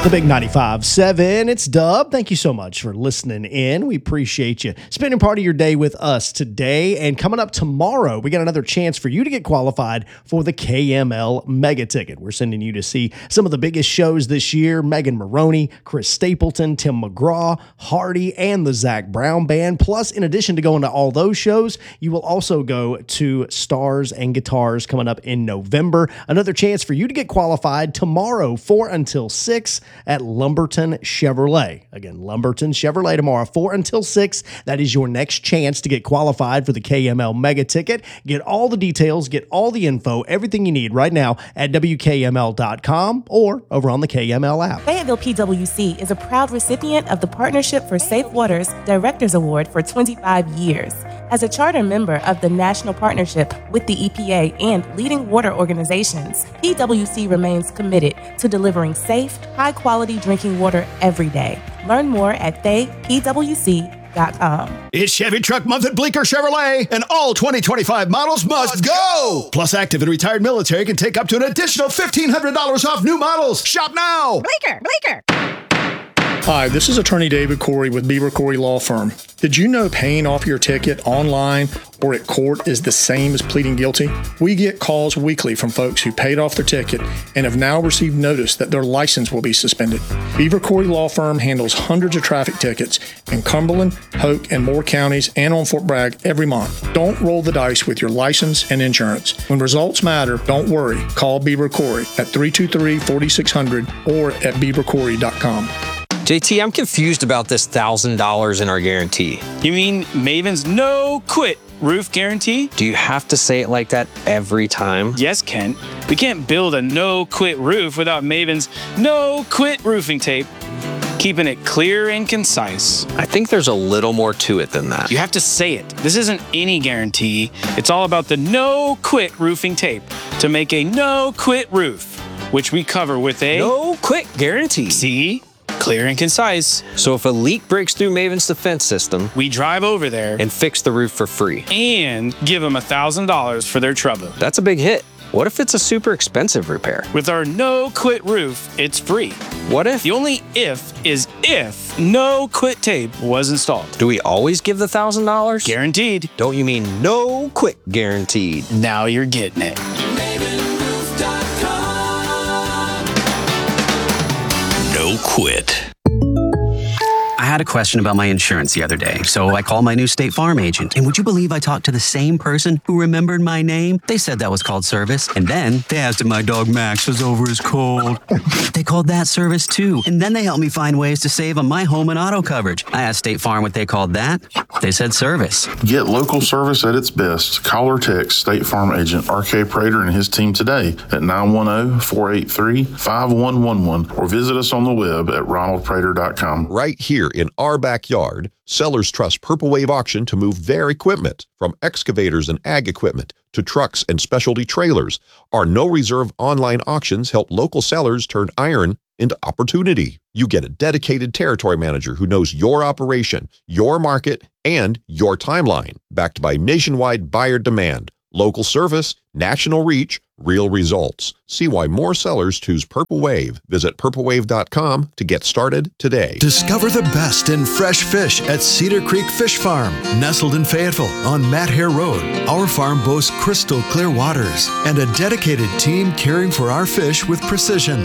The Big 95.7, it's Dub. Thank you so much for listening in. We appreciate you spending part of your day with us today. And coming up tomorrow, we got another chance for you to get qualified for the KML Mega Ticket. We're sending you to see some of the biggest shows this year: Megan Maroney, Chris Stapleton, Tim McGraw, Hardy, and the Zach Brown Band. Plus, in addition to going to all those shows, you will also go to Stars and Guitars coming up in November. Another chance for you to get qualified tomorrow, 4 until 6. At Lumberton Chevrolet. Again, Lumberton Chevrolet tomorrow, 4 until 6. That is your next chance to get qualified for the KML Mega Ticket. Get all the details, get all the info, everything you need right now at WKML.com or over on the KML app. Fayetteville PWC is a proud recipient of the Partnership for Safe Waters Directors Award for 25 years. As a charter member of the National Partnership with the EPA and leading water organizations, PWC remains committed to delivering safe, high-quality drinking water every day. Learn more at thepwc.com. It's Chevy Truck Month at Bleecker Chevrolet, and all 2025 models must go! Plus, active and retired military can take up to an additional $1,500 off new models. Shop now! Bleecker! Hi, this is Attorney David Corey with Beaver Corey Law Firm. Did you know paying off your ticket online or at court is the same as pleading guilty? We get calls weekly from folks who paid off their ticket and have now received notice that their license will be suspended. Beaver Corey Law Firm handles hundreds of traffic tickets in Cumberland, Hoke, and Moore counties and on Fort Bragg every month. Don't roll the dice with your license and insurance. When results matter, don't worry. Call Beaver Corey at 323-4600 or at beavercorey.com. JT, I'm confused about this $1,000 in our guarantee. You mean Maven's no-quit roof guarantee? Do you have to say it like that every time? Yes, Kent. We can't build a no-quit roof without Maven's no-quit roofing tape. Keeping it clear and concise. I think there's a little more to it than that. You have to say it. This isn't any guarantee. It's all about the no-quit roofing tape to make a no-quit roof, which we cover with a no-quit guarantee. See? Clear and concise. So if a leak breaks through Maven's defense system, we drive over there and fix the roof for free. And give them $1,000 for their trouble. That's a big hit. What if it's a super expensive repair? With our no-quit roof, it's free. What if? The only if is if no-quit tape was installed. Do we always give the $1,000? Guaranteed. Don't you mean no-quit guaranteed? Now you're getting it. No quit. I had a question about my insurance the other day, so I called my new State Farm agent. And would you believe I talked to the same person who remembered my name? They said that was called service. And then they asked if my dog Max was over his cold. They called that service too. And then they helped me find ways to save on my home and auto coverage. I asked State Farm what they called that. They said service. Get local service at its best. Call or text State Farm agent R.K. Prater and his team today at 910-483-5111 or visit us on the web at ronaldprater.com. Right here in our backyard, sellers trust Purple Wave Auction to move their equipment, from excavators and ag equipment to trucks and specialty trailers. Our no-reserve online auctions help local sellers turn iron into opportunity. You get a dedicated territory manager who knows your operation, your market, and your timeline, backed by nationwide buyer demand, local service, national reach, real results. See why more sellers choose Purple Wave. Visit purplewave.com to get started today. Discover the best in fresh fish at Cedar Creek Fish Farm, nestled in Fayetteville on Matt Hare Road. Our farm boasts crystal clear waters and a dedicated team caring for our fish with precision.